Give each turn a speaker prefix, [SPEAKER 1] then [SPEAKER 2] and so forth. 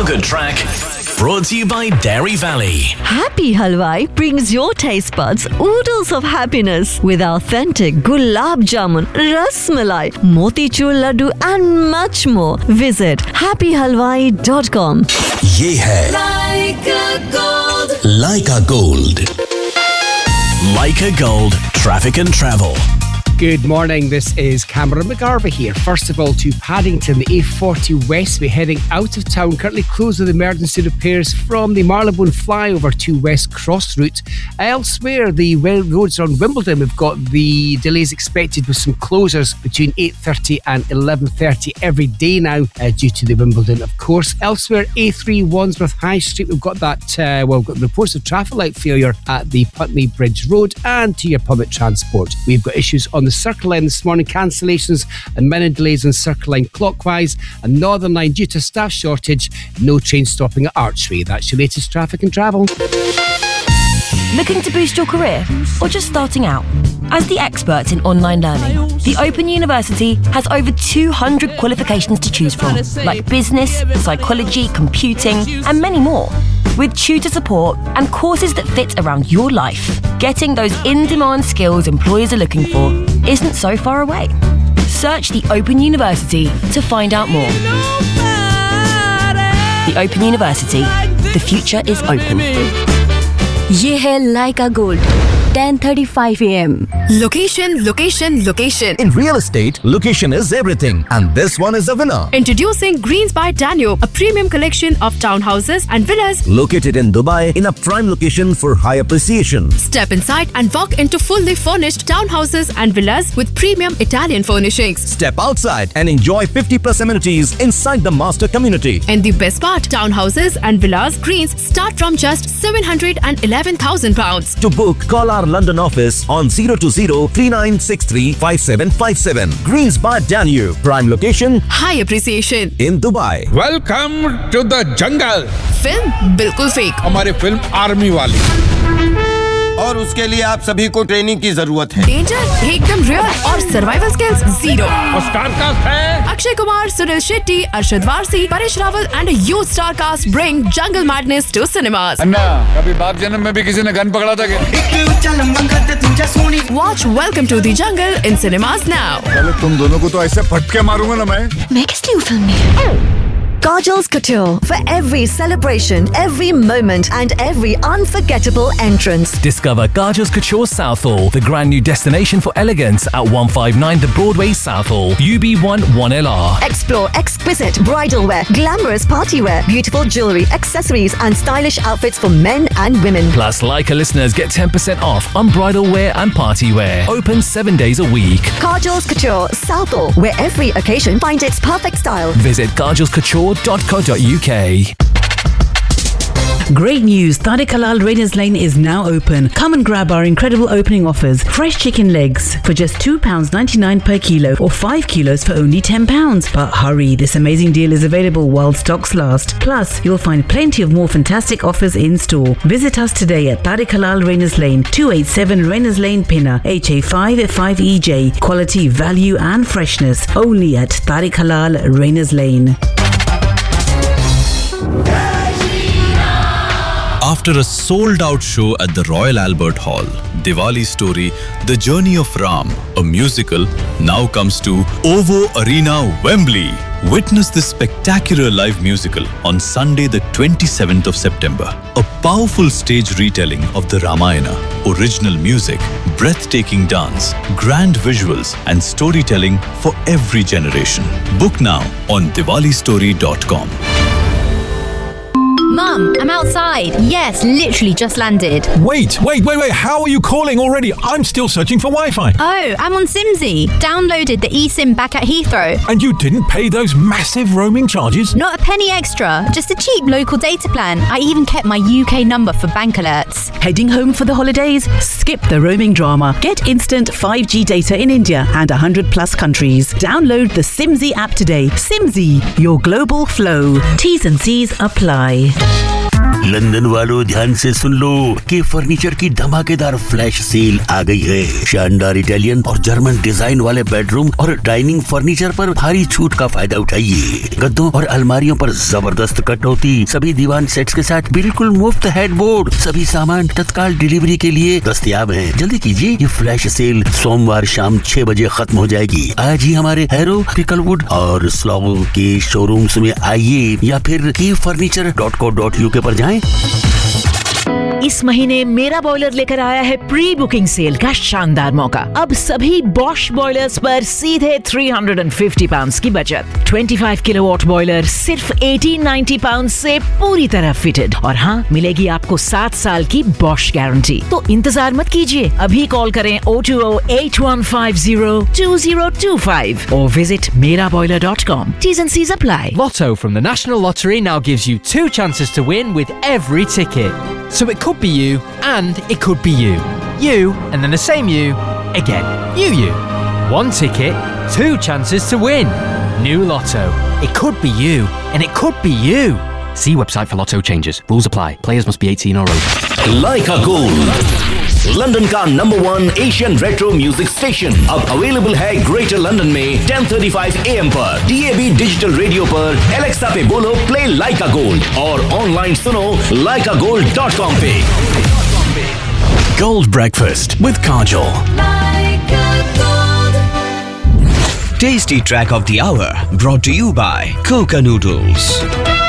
[SPEAKER 1] feel-good track brought to you by Dairy Valley.
[SPEAKER 2] Happy Halwai brings your taste buds oodles of happiness with authentic gulab jamun, ras malai, motichur laddu and much more. Visit happyhalwai.com.
[SPEAKER 1] Ye hai Leica Gold. Leica Gold Traffic and Travel.
[SPEAKER 3] Good morning, this is Cameron McGarvey here. First of all, to Paddington, the A40 West, we're heading out of town, currently closed with emergency repairs from the Marylebone flyover to West Cross route. Elsewhere, the roads on Wimbledon, we've got the delays expected with some closures between 8:30 and 11:30 every day now due to the Wimbledon, of course. Elsewhere, A3 Wandsworth High Street, we've got that, we've got reports of traffic light failure at the Putney Bridge Road. And to your public transport, we've got issues on the Circle Line this morning, cancellations and many delays on Circle Line clockwise and Northern Line due to staff shortage. No train stopping at Archway. That's your latest traffic and travel.
[SPEAKER 4] Looking to boost your career or just starting out? As the experts in online learning, the Open University has over 200 qualifications to choose from, like business, psychology, computing, and many more. With tutor support and courses that fit around your life, getting those in-demand skills employers are looking for isn't so far away. Search the Open University to find out more. The Open University. The future is open.
[SPEAKER 5] ये है Leica Gold, 10:35 a.m.
[SPEAKER 6] Location, location, location.
[SPEAKER 7] In real estate, location is everything, and this one is a winner.
[SPEAKER 6] Introducing Greens by Danube, a premium collection of townhouses and villas
[SPEAKER 7] located in Dubai in a prime location for high appreciation.
[SPEAKER 6] Step inside and walk into fully furnished townhouses and villas with premium Italian furnishings.
[SPEAKER 7] Step outside and enjoy 50+ amenities inside the master community.
[SPEAKER 6] And the best part, townhouses and villas Greens start from just £711,000.
[SPEAKER 7] To book, call our London office on 020-3963-5757. Greens by Danube. Prime location,
[SPEAKER 6] high appreciation
[SPEAKER 7] in Dubai.
[SPEAKER 8] Welcome to the jungle.
[SPEAKER 6] Film बिल्कुल fake.
[SPEAKER 8] हमारी film army वाली.
[SPEAKER 9] और उसके लिए आप सभी को training की जरूरत है.
[SPEAKER 6] डेंजर एकदम रियल और सर्वाइवल स्किल्स जीरो.
[SPEAKER 8] और स्टार कास्ट है
[SPEAKER 6] Akshay Kumar, Sunil Shetty, Arshad Warsi, Paresh Rawal and a huge star cast bring jungle madness to cinemas.
[SPEAKER 8] अन्ना, कभी बाप जन्म में भी किसी ने गन पकड़ा था क्या?
[SPEAKER 6] Watch Welcome to the Jungle in cinemas now.
[SPEAKER 8] पहले तुम दोनों को तो ऐसे फटके मारूंगा ना मैं
[SPEAKER 5] किस लिए फिल्म में?
[SPEAKER 2] Kajal's Couture for every celebration, every moment and every unforgettable entrance.
[SPEAKER 1] Discover Kajal's Couture Southall, the grand new destination for elegance at 159 The Broadway Southall, UB1 1LR.
[SPEAKER 2] Explore exquisite bridal wear, glamorous party wear, beautiful jewelry, accessories and stylish outfits for men and women.
[SPEAKER 1] Plus, Leica listeners get 10% off on bridal wear and party wear. Open 7 days a week.
[SPEAKER 2] Kajal's Couture Southall, where every occasion finds its perfect style.
[SPEAKER 1] Visit kajalscouture.co.uk.
[SPEAKER 10] Great news! Tariq Halal Raiders Lane is now open. Come and grab our incredible opening offers. Fresh chicken legs for just £2.99 per kilo or 5 kilos for only £10. But hurry, this amazing deal is available while stocks last. Plus, you'll find plenty of more fantastic offers in store. Visit us today at Tariq Halal Raiders Lane, 287 Raiders Lane, Pinner, HA5 5EJ. Quality, value and freshness only at Tariq Halal Raiders Lane.
[SPEAKER 11] After a sold-out show at the Royal Albert Hall, Diwali Story, The Journey of Ram, a musical, now comes to OVO Arena, Wembley. Witness this spectacular live musical on Sunday the 27th of September. A powerful stage retelling of the Ramayana, original music, breathtaking dance, grand visuals and storytelling for every generation. Book now on diwalistory.com.
[SPEAKER 5] Mum, I'm outside. Yes, literally just landed.
[SPEAKER 12] Wait. How are you calling already? I'm still searching for Wi-Fi.
[SPEAKER 5] Oh, I'm on Simsy. Downloaded the eSIM back at Heathrow.
[SPEAKER 12] And you didn't pay those massive roaming charges?
[SPEAKER 5] Not a penny extra. Just a cheap local data plan. I even kept my UK number for bank alerts.
[SPEAKER 10] Heading home for the holidays? Skip the roaming drama. Get instant 5G data in India and 100+ countries. Download the Simsy app today. Simsy, your global flow. T's and C's apply.
[SPEAKER 13] London वालों ध्यान से सुन लो कि furniture की धमाकेदार flash sale आ गई है। शानदार Italian और जर्मन डिजाइन वाले बेडरूम और डाइनिंग फर्नीचर पर भारी छूट का फायदा उठाइए। गद्दों और अलमारियों पर जबरदस्त कटौती, सभी दीवान सेट्स के साथ बिल्कुल मुफ्त हेडबोर्ड। सभी सामान तत्काल डिलीवरी के लिए दस्तयाब हैं। जल्दी कीजिए, ये फ्लैश सेल सोमवार शाम 6 बजे खत्म हो जाएगी। आज ही हमारे हैरो, पिकलवुड और स्लॉगो के शोरूम्स में आइए या फिर keyfurniture.co.uk पर जाएं।
[SPEAKER 14] इस महीने मेरा बॉयलर लेकर आया है प्री बुकिंग सेल का शानदार मौका। अब सभी बॉश बॉयलर्स पर सीधे £350 की बचत। 25 किलोवाट बॉयलर सिर्फ £1890 से पूरी तरह फिटेड। और हाँ, मिलेगी आपको 7 साल की बॉश गारंटी। तो इंतजार मत कीजिए, अभी कॉल करें 02081502025 or visit meraboiler.com. T's and C's apply.
[SPEAKER 15] Lotto from the National Lottery now gives you 2 chances to win with every ticket. So it could be you, and it could be you. You, and then the same you, again. You. 1 ticket, 2 chances to win. New Lotto. It could be you, and it could be you. See website for Lotto changes. Rules apply. Players must be 18 or older.
[SPEAKER 7] Leica Gold, London का #1 Asian retro music station अब available है greater London में 10:35 AM पर, DAB digital radio पर, Alexa पे बोलो play लाइका gold और online सुनो laikagold.com पे।
[SPEAKER 1] Gold Breakfast with Kajol.
[SPEAKER 16] Tasty track of the hour brought to you by Coca Noodles.